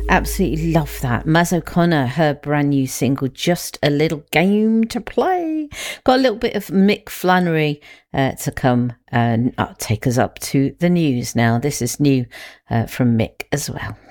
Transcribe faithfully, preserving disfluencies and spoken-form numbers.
Absolutely love that. Maz O'Connor, her brand new single, Just a Little Game to Play. Got a little bit of Mick Flannery uh, to come and uh, take us up to the news now. This is new uh, from Mick as well.